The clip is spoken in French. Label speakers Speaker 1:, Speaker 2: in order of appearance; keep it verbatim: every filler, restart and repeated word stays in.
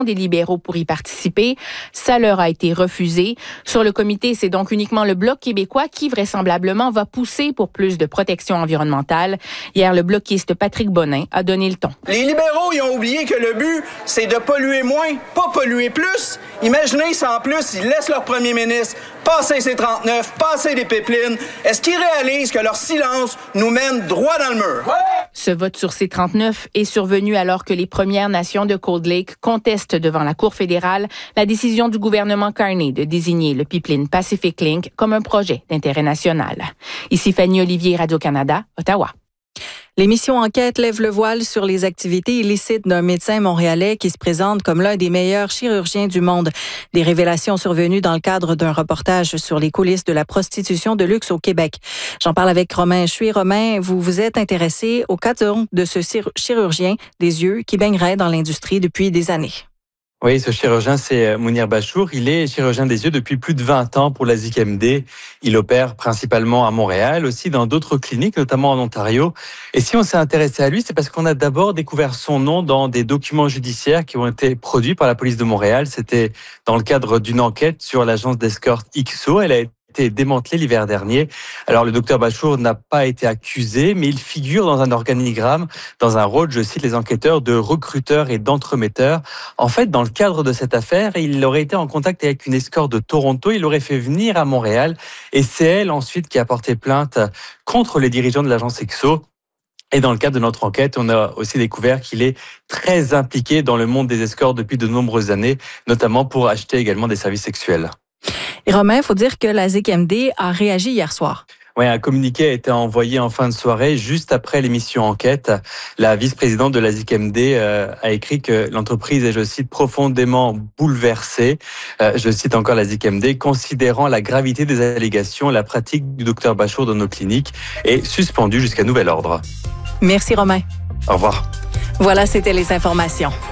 Speaker 1: des libéraux pour y participer. Ça leur a été refusé. Sur le comité, c'est donc uniquement le Bloc québécois qui, vraisemblablement, va pousser pour plus de protection environnementale. Hier, le bloquiste Patrick Bonin a donné le ton.
Speaker 2: Les libéraux, ils ont oublié que le but, c'est de polluer moins, pas polluer plus. Imaginez si en plus, ils laissent leur premier ministre passer ses trente-neuf, passer des pipelines. Est-ce qu'ils réalisent que leur silence nous mène droit dans le mur? Ouais!
Speaker 1: Ce vote sur C trente-neuf est survenu alors que les Premières Nations de Cold Lake contestent devant la Cour fédérale la décision du gouvernement Carney de désigner le pipeline Pacific Link comme un projet d'intérêt national. Ici Fanny Olivier, Radio-Canada, Ottawa.
Speaker 3: L'émission Enquête lève le voile sur les activités illicites d'un médecin montréalais qui se présente comme l'un des meilleurs chirurgiens du monde. Des révélations survenues dans le cadre d'un reportage sur les coulisses de la prostitution de luxe au Québec. J'en parle avec Romain Chuy. Romain, vous vous êtes intéressé au cas de ce chirurgien des yeux qui baignerait dans l'industrie depuis des années.
Speaker 4: Oui, ce chirurgien, c'est Mounir Bachour. Il est chirurgien des yeux depuis plus de vingt ans pour la Z I C M D. Il opère principalement à Montréal, aussi dans d'autres cliniques, notamment en Ontario. Et si on s'est intéressé à lui, c'est parce qu'on a d'abord découvert son nom dans des documents judiciaires qui ont été produits par la police de Montréal. C'était dans le cadre d'une enquête sur l'agence d'escorte X O. Elle a été été démantelé l'hiver dernier. Alors, le docteur Bachour n'a pas été accusé, mais il figure dans un organigramme, dans un rôle, je cite les enquêteurs, de recruteurs et d'entremetteurs. En fait, dans le cadre de cette affaire, il aurait été en contact avec une escorte de Toronto, il l'aurait fait venir à Montréal, et c'est elle ensuite qui a porté plainte contre les dirigeants de l'agence X O. Et dans le cadre de notre enquête, on a aussi découvert qu'il est très impliqué dans le monde des escortes depuis de nombreuses années, notamment pour acheter également des services sexuels.
Speaker 3: Et Romain, il faut dire que la Z I C M D a réagi hier soir.
Speaker 4: Oui, un communiqué a été envoyé en fin de soirée, juste après l'émission Enquête. La vice-présidente de la Z I C M D euh, a écrit que l'entreprise est, je cite, profondément bouleversée. Euh, je cite encore la Z I C M D, considérant la gravité des allégations, la pratique du docteur Bachour dans nos cliniques est suspendue jusqu'à nouvel ordre.
Speaker 3: Merci Romain.
Speaker 4: Au revoir.
Speaker 3: Voilà, c'était les informations.